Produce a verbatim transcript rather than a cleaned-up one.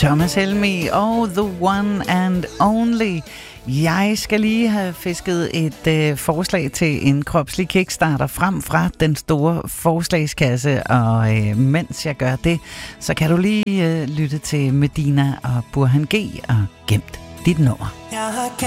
Thomas Helmig og The One and Only. Jeg skal lige have fisket et øh, forslag til en kropslig kickstarter frem fra den store forslagskasse, og øh, mens jeg gør det, så kan du lige øh, lytte til Medina og Burhan G og Gemt dit nummer.